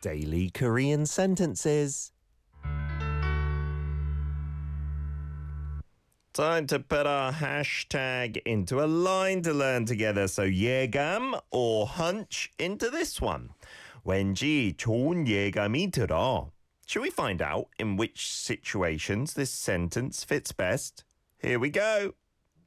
Daily Korean sentences. Time to put our hashtag into a line to learn together. So 예감 or hunch into this one. 왠지 좋은 예감이 들어. Should we find out in which situations this sentence fits best? Here we go.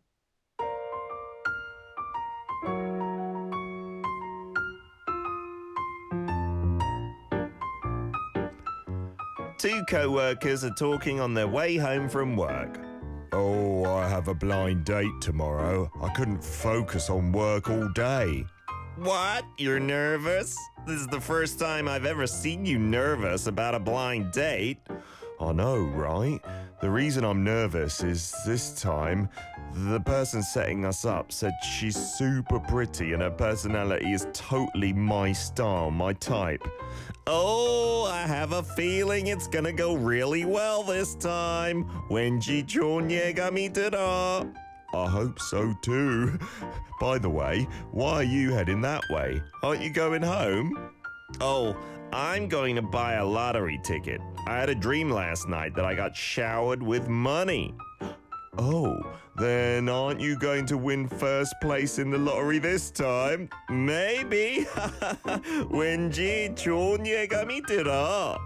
Two co-workers are talking on their way home from work. Oh, I have a blind date tomorrow. I couldn't focus on work all day. What? You're nervous? This is the first time I've ever seen you nervous about a blind date. I know, right? The reason I'm nervous is this time, the person setting us up said she's super pretty and her personality is totally my style, my type. Oh, I have a feeling it's gonna go really well this time. 왠지 좋은 예감이 들어. I hope so too. By the way, why are you heading that way? Aren't you going home? Oh, I'm going to buy a lottery ticket. I had a dream last night that I got showered with money. Oh, then aren't you going to win first place in the lottery this time? Maybe. 왠지 좋은 예감이 들어.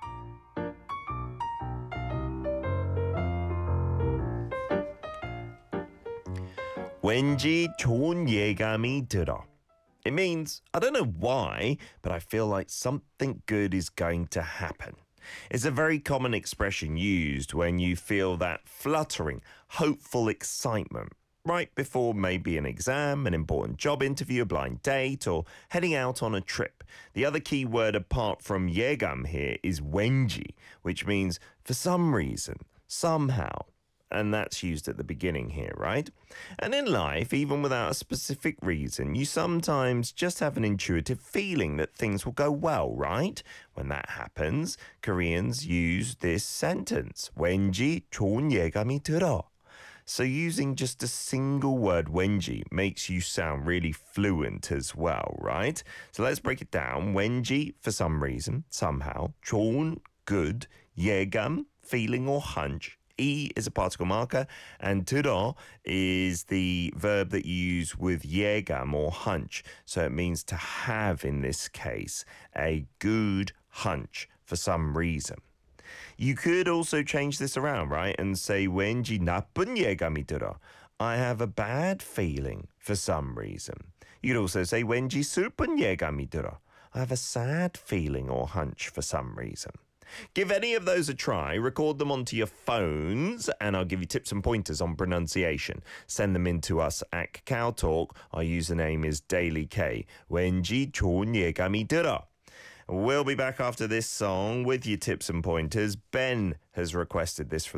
왠지 좋은 예감이 들어. It means, I don't know why, but I feel like something good is going to happen. It's a very common expression used when you feel that fluttering, hopeful excitement right before maybe an exam, an important job interview, a blind date, or heading out on a trip. The other key word apart from 예감 here is 왠지, which means for some reason, somehow. And that's used at the beginning here, right? And in life, even without a specific reason, you sometimes just have an intuitive feeling that things will go well, right? When that happens, Koreans use this sentence. 왠지 좋은 예감이 들어. So using just a single word, 왠지, makes you sound really fluent as well, right? So let's break it down. 왠지, for some reason, somehow. 좋은, good. 예감, feeling or hunch. E is a particle marker, and 들어 is the verb that you use with 예감 or hunch. So it means to have, in this case, a good hunch for some reason. You could also change this around, right, and say 왠지 나쁜 예감이 들어. I have a bad feeling for some reason. You'd also say 왠지 슬픈 예감이 들어. I have a sad feeling or hunch for some reason. Give any of those a try, record them onto your phones, and I'll give you tips and pointers on pronunciation. Send them in to us at Kakao Talk. Our username is DailyK. 왠지 좋은 예감이 들어. We'll be back after this song with your tips and pointers. Ben has requested this from